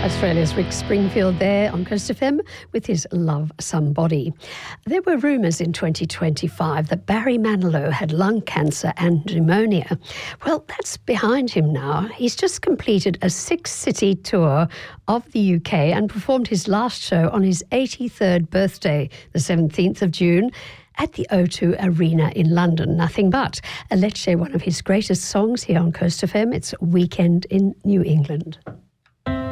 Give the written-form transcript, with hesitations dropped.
Australia's Rick Springfield there on Coast FM with his Love Somebody. There were rumours in 2025 that Barry Manilow had lung cancer and pneumonia. Well, that's behind him now. He's just completed a 6-city tour of the UK and performed his last show on his 83rd birthday, the 17th of June, at the O2 Arena in London. Nothing but. Let's share one of his greatest songs here on Coast FM. It's Weekend in New England.